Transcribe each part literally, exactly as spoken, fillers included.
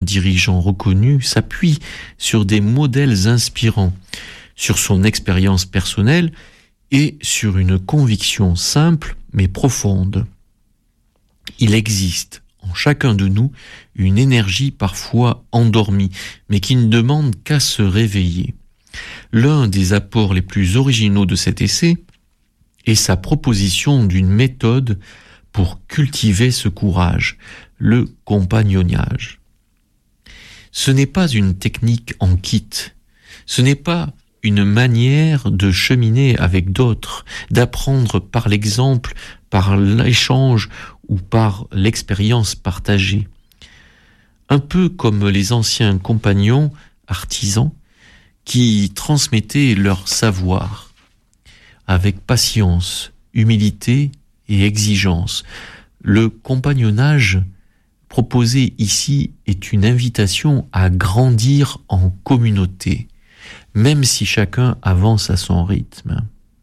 dirigeant reconnu s'appuie sur des modèles inspirants, sur son expérience personnelle et sur une conviction simple mais profonde. Il existe en chacun de nous une énergie parfois endormie, mais qui ne demande qu'à se réveiller. L'un des apports les plus originaux de cet essai est sa proposition d'une méthode pour cultiver ce courage, le compagnonnage. Ce n'est pas une technique en kit, ce n'est pas une manière de cheminer avec d'autres, d'apprendre par l'exemple, par l'échange ou par l'expérience partagée. Un peu comme les anciens compagnons artisans qui transmettaient leur savoir avec patience, humilité et exigence. Le compagnonnage proposé ici est une invitation à grandir en communauté, même si chacun avance à son rythme.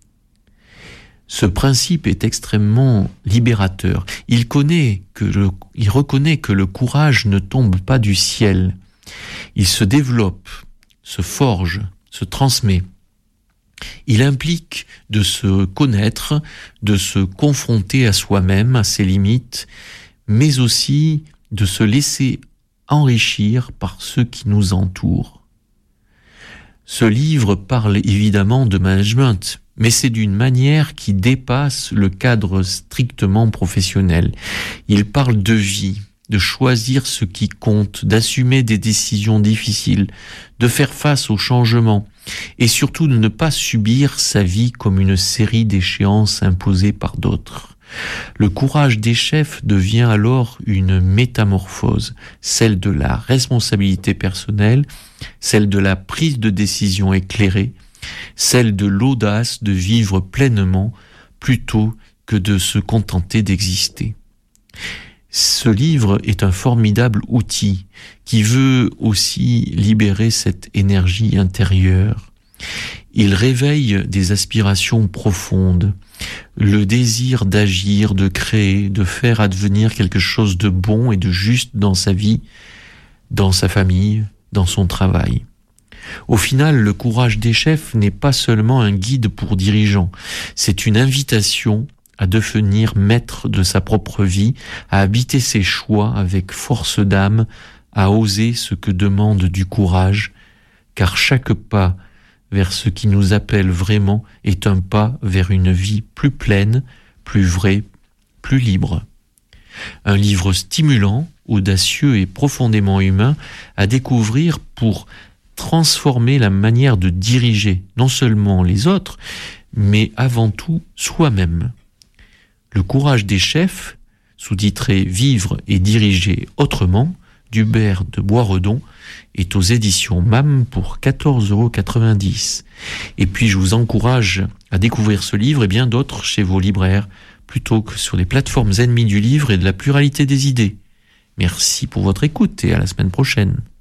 Ce principe est extrêmement libérateur. Il connaît que le, il reconnaît que le courage ne tombe pas du ciel. Il se développe, se forge, se transmet. Il implique de se connaître, de se confronter à soi-même, à ses limites, mais aussi de se laisser enrichir par ceux qui nous entourent. Ce livre parle évidemment de management, mais c'est d'une manière qui dépasse le cadre strictement professionnel. Il parle de vie, de choisir ce qui compte, d'assumer des décisions difficiles, de faire face aux changements et surtout de ne pas subir sa vie comme une série d'échéances imposées par d'autres. Le courage des chefs devient alors une métamorphose, celle de la responsabilité personnelle, celle de la prise de décision éclairée, celle de l'audace de vivre pleinement plutôt que de se contenter d'exister. Ce livre est un formidable outil qui veut aussi libérer cette énergie intérieure. Il réveille des aspirations profondes, le désir d'agir, de créer, de faire advenir quelque chose de bon et de juste dans sa vie, dans sa famille, dans son travail. Au final, le courage des chefs n'est pas seulement un guide pour dirigeants, c'est une invitation à devenir maître de sa propre vie, à habiter ses choix avec force d'âme, à oser ce que demande du courage, car chaque pas vers ce qui nous appelle vraiment est un pas vers une vie plus pleine, plus vraie, plus libre. Un livre stimulant, audacieux et profondément humain à découvrir pour transformer la manière de diriger non seulement les autres, mais avant tout soi-même. Le courage des chefs, sous-titré « Vivre et diriger autrement » d'Hubert de Boisredon, est aux éditions M A M pour quatorze euros quatre-vingt-dix. Et puis je vous encourage à découvrir ce livre et bien d'autres chez vos libraires, plutôt que sur les plateformes ennemies du livre et de la pluralité des idées. Merci pour votre écoute et à la semaine prochaine.